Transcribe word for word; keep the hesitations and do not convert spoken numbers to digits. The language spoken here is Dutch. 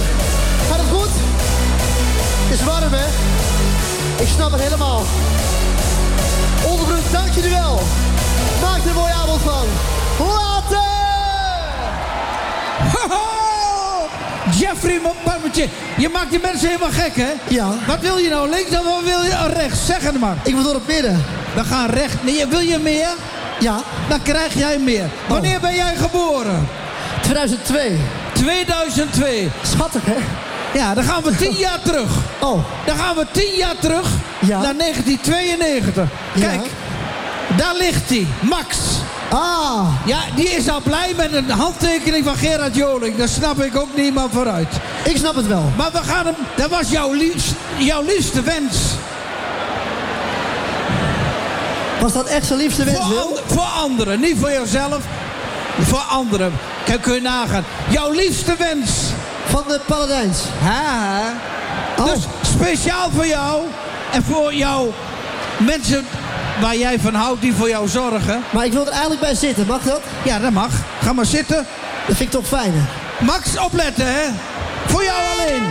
Gaat het goed? Het is warm, hè? Ik snap het helemaal. Onderbroek, dank jullie wel. Maak er een mooie avond van. Later! Jeffrey Bammertje, je maakt die mensen helemaal gek, hè? Ja. Wat wil je nou, links of wat wil je oh, rechts? Zeg het maar. Ik wil door het midden. We gaan recht. Nee, wil je meer? Ja. Dan krijg jij meer. Wanneer ben jij geboren? tweeduizend twee. tweeduizend twee. Schattig, hè? Ja, dan gaan we tien jaar terug. Oh. Dan gaan we tien jaar terug Ja. naar negentien tweeënnegentig. Kijk, Ja. daar ligt hij, Max. Ah. Ja, die is al blij met een handtekening van Gerard Joling. Daar snap ik ook niemand vooruit. Ik snap het wel. Maar we gaan hem... Dat was jouw, liefst, jouw liefste wens. Was dat echt zijn liefste wens, Voor, Wil? and, voor anderen, niet voor jezelf. Voor anderen. Kijk, kun je nagaan. Jouw liefste wens. Van de Paladijns. Ha. Oh. Dus speciaal voor jou. En voor jouw mensen waar jij van houdt, die voor jou zorgen. Maar ik wil er eigenlijk bij zitten, mag dat? Ja, dat mag. Ga maar zitten. Dat vind ik toch fijner. Max, opletten, hè. Voor jou alleen.